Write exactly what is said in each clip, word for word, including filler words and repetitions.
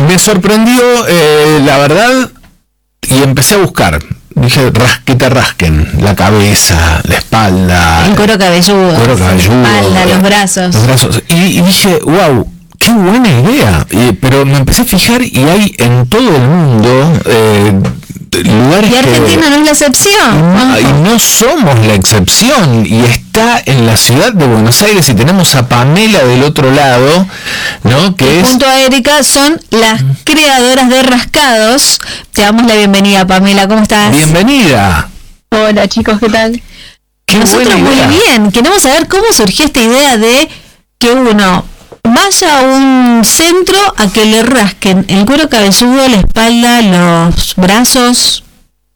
Me sorprendió, eh, la verdad, y empecé a buscar. Dije, ras, que te rasquen la cabeza, la espalda, el cuero cabelludo, cuero cabelludo la espalda, los brazos. Los brazos. Y, y dije, wow, qué buena idea. Y, pero me empecé a fijar y hay en todo el mundo eh, lugares y Argentina que, no es la excepción. No, y no somos la excepción. Y está en la ciudad de Buenos Aires y tenemos a Pamela del otro lado, ¿no? Que y es... junto a Erika son las creadoras de Rascados. Te damos la bienvenida, Pamela. ¿Cómo estás? Bienvenida. Hola chicos, ¿qué tal? Qué Nosotros muy bien. Queremos saber cómo surgió esta idea de que uno vaya a un centro a que le rasquen el cuero cabelludo, la espalda, los brazos.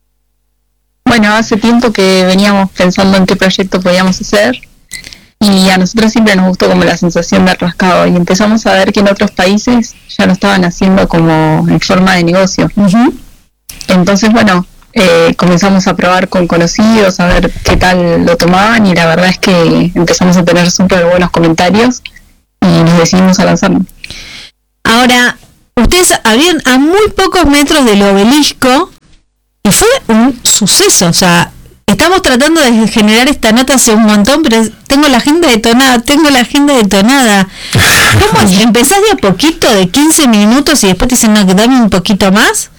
Bueno, hace tiempo que veníamos pensando en qué proyecto podíamos hacer y a nosotros siempre nos gustó como la sensación del rascado y empezamos a ver que en otros países ya lo estaban haciendo como en forma de negocio. Uh-huh. Entonces, bueno, eh, comenzamos a probar con conocidos, a ver qué tal lo tomaban y la verdad es que empezamos a tener súper buenos comentarios y nos decidimos a lanzarlo. Ahora, ustedes habían a muy pocos metros del obelisco y fue un suceso. O sea, estamos tratando de generar esta nota hace un montón, pero tengo la agenda detonada, tengo la agenda detonada. ¿Cómo es? ¿Empezás de a poquito, de quince minutos y después te dicen, no, que dame un poquito más?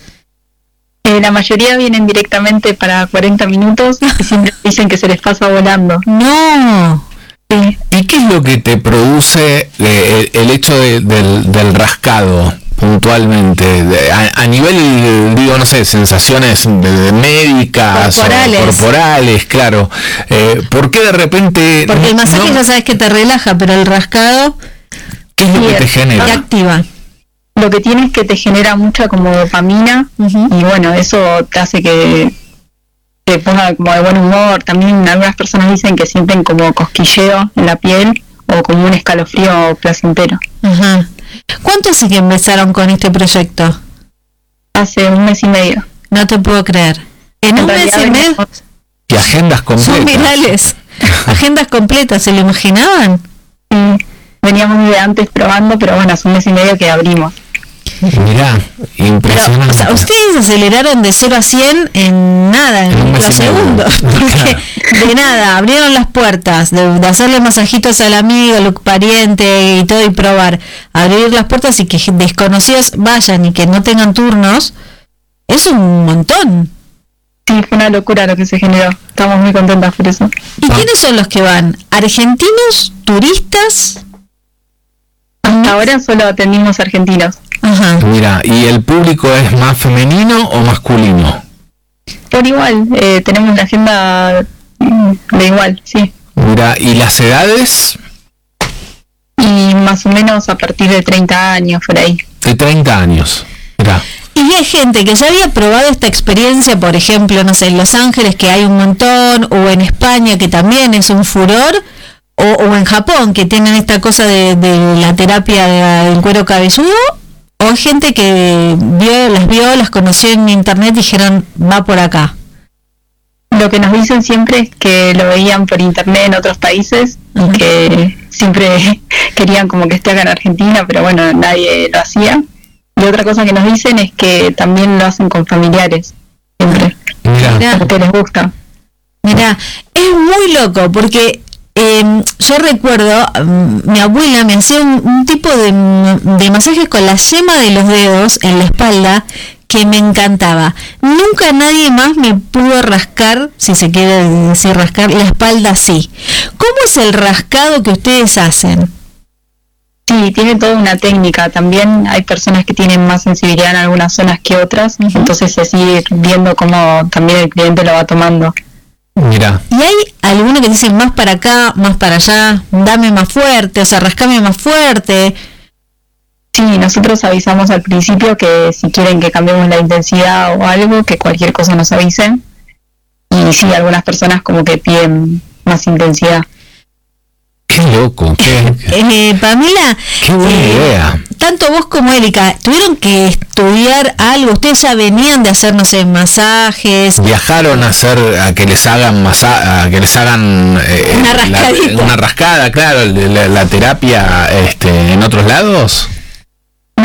Eh, la mayoría vienen directamente para cuarenta minutos y siempre dicen que se les pasa volando. No. Sí. ¿Y qué es lo que te produce eh, el, el hecho de, del, del rascado puntualmente? De, a, a nivel, digo, no sé, sensaciones de, de médicas corporales. o corporales, claro. Eh, ¿Por qué de repente...? Porque no, el masaje no, ya sabes que te relaja, pero el rascado ¿qué es lo que te te genera? activa. Lo que tiene es que te genera mucha como dopamina Uh-huh. y bueno, eso te hace que te ponga como de buen humor. También algunas personas dicen que sienten como cosquilleo en la piel o como un escalofrío placentero. Ajá. ¿Cuánto hace que empezaron con este proyecto? Hace un mes y medio. No te puedo creer. En, En un mes realidad y medio venimos- Y agendas completas. son virales. Agendas completas, ¿se lo imaginaban? sí, veníamos de antes probando, pero bueno, hace un mes y medio que abrimos. Mirá, Pero, impresionante. o sea, ustedes aceleraron de cero a cien en nada, en En un mes y medio. microsegundos. Porque de nada, abrieron las puertas, de, de hacerle masajitos al amigo, al pariente y todo, y probar. Abrir las puertas y que desconocidos vayan y que no tengan turnos, es un montón. Sí, fue una locura lo que se generó. Estamos muy contentas por eso. ¿Y quiénes son los que van? ¿Argentinos? ¿Turistas? Hasta ahora solo atendimos argentinos. Ajá. Mira, ¿y el público es más femenino o masculino? Por igual, eh, tenemos la agenda mm, de igual, sí. Mira, ¿y las edades? Y más o menos a partir de treinta años, por ahí. De treinta años. Mira. Y hay gente que ya había probado esta experiencia, por ejemplo, no sé, en Los Ángeles, que hay un montón, o en España, que también es un furor, o, o en Japón, que tienen esta cosa de, de la terapia de- del cuero cabelludo, o hay gente que vio, las vio, las conoció en internet y dijeron, va por acá. Lo que nos dicen siempre es que lo veían por internet en otros países Ujú. y que siempre querían como que esté acá en Argentina, pero bueno, nadie lo hacía. Y otra cosa que nos dicen es que también lo hacen con familiares, siempre, Mira. Mirá. porque les gusta. Mirá, es muy loco porque eh, yo recuerdo, um, mi abuela me hacía un, un tipo de, de masajes con la yema de los dedos en la espalda que me encantaba. Nunca nadie más me pudo rascar, si se quiere decir rascar, la espalda así. ¿Cómo es el rascado que ustedes hacen? Sí, tiene toda una técnica. También hay personas que tienen más sensibilidad en algunas zonas que otras, Ujú. entonces se sigue viendo cómo también el cliente lo va tomando. Mira. ¿Y hay alguno que dice más para acá, más para allá, dame más fuerte, o sea, rascame más fuerte? Sí, nosotros avisamos al principio que si quieren que cambiemos la intensidad o algo, que cualquier cosa nos avisen. Y sí, algunas personas como que piden más intensidad. Qué loco, qué, Eh, Pamela, qué buena eh, idea. tanto vos como Erika, ¿tuvieron que estudiar algo? ¿Ustedes ya venían de hacer, no sé, masajes? Viajaron a hacer, a que les hagan masa, a que les hagan eh, Una la- rascadita. una rascada, claro, la, la terapia este, en otros lados. No,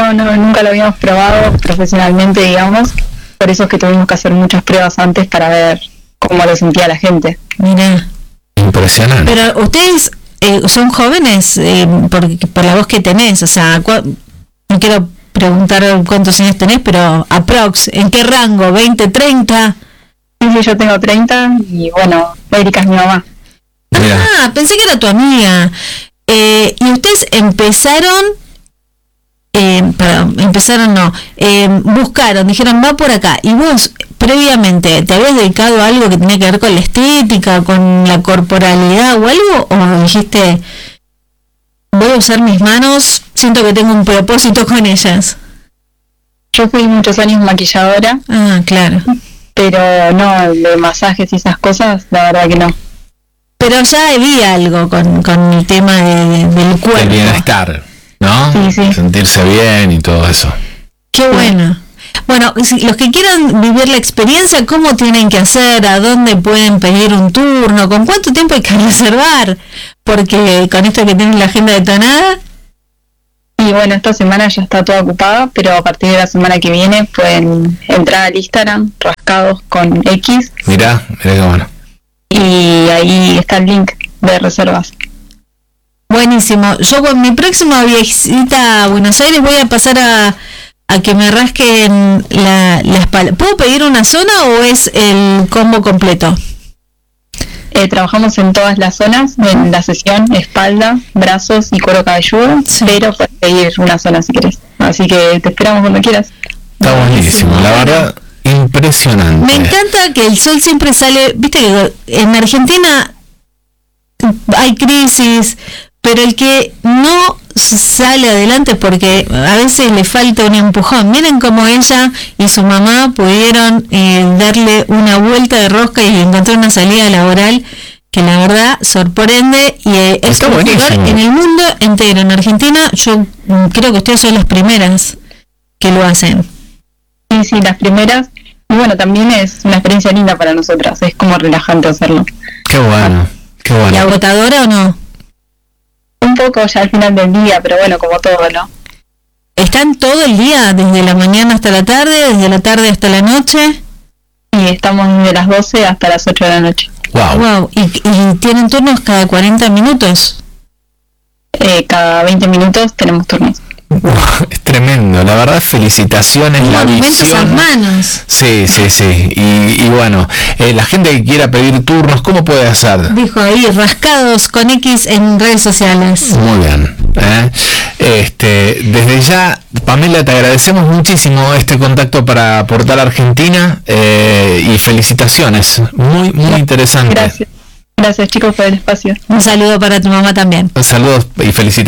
No, no, nunca lo habíamos probado profesionalmente, digamos. Por eso es que tuvimos que hacer muchas pruebas antes para ver cómo lo sentía la gente. Mira. Impresionante. Pero ustedes eh, son jóvenes eh, por, por la voz que tenés, o sea, cua- no quiero preguntar cuántos años tenés, pero aprox, ¿en qué rango? ¿veinte, treinta? Sí, sí, yo tengo treinta y bueno, Erika es mi mamá. Mira. Ah, pensé que era tu amiga. Eh, y ustedes empezaron, eh, perdón, empezaron no, eh, buscaron, dijeron va por acá. Y vos previamente, ¿te habías dedicado a algo que tenía que ver con la estética, con la corporalidad o algo? ¿O dijiste, voy a usar mis manos, siento que tengo un propósito con ellas? Yo fui muchos años maquilladora, Ah, claro. pero no de masajes y esas cosas, la verdad que no. Pero ya había algo con, con el tema de, de- del cuerpo. El bienestar, ¿no? Sí, sí. Sentirse bien y todo eso. Qué bueno. Bueno, si los que quieran vivir la experiencia, ¿cómo tienen que hacer? ¿A dónde pueden pedir un turno? ¿Con cuánto tiempo hay que reservar? Porque con esto que tienen la agenda detonada. Y bueno, esta semana ya está toda ocupada, pero a partir de la semana que viene pueden entrar al Instagram, rascados con X, Mirá, mirá qué bueno. y ahí está el link de reservas. Buenísimo. Yo con mi próxima visita a Buenos Aires voy a pasar a, a que me rasquen la, la espalda. ¿Puedo pedir una zona o es el combo completo? Eh, trabajamos en todas las zonas, en la sesión, espalda, brazos y cuero cabelludo, Sí. pero puedes pedir una zona si querés. Así que te esperamos cuando quieras. Está buenísimo, la verdad, impresionante. Me encanta que el sol siempre sale, viste que en Argentina hay crisis, pero el que no sale adelante porque a veces le falta un empujón. Miren cómo ella y su mamá pudieron eh, darle una vuelta de rosca y encontrar una salida laboral que la verdad sorprende y eh, es Está un lugar buenísimo. en el mundo entero. En Argentina yo mm, creo que ustedes son las primeras que lo hacen. Sí, sí, las primeras. Y bueno, también es una experiencia linda para nosotras, es como relajante hacerlo. Qué bueno, qué ¿Y bueno. agotadora o no? Un poco ya al final del día, pero bueno, como todo, ¿no? ¿Están todo el día, desde la mañana hasta la tarde, desde la tarde hasta la noche? Y estamos desde las doce hasta las ocho de la noche. Wow. Wow, ¿y, y tienen turnos cada cuarenta minutos? Eh, cada veinte minutos tenemos turnos. Es tremendo, la verdad, felicitaciones, la Monumentos a visión. manos. Sí, sí, sí. Y, y bueno, eh, la gente que quiera pedir turnos, ¿cómo puede hacer? Dijo ahí, rascados con X en redes sociales. Muy bien. ¿eh? Este, desde ya, Pamela, te agradecemos muchísimo este contacto para Portal Argentina eh, y felicitaciones. Muy, muy interesante. Gracias. Gracias chicos por el espacio. Un saludo para tu mamá también. Saludos y felicitaciones.